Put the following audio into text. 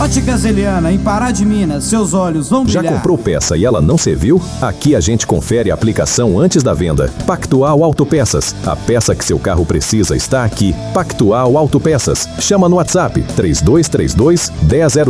Óticas Eliana, em Pará de Minas, seus olhos vão brilhar. Já comprou peça e ela não serviu? Aqui a gente confere a aplicação antes da venda. Pactual Autopeças. A peça que seu carro precisa está aqui. Pactual Autopeças. Chama no WhatsApp 3232 1000.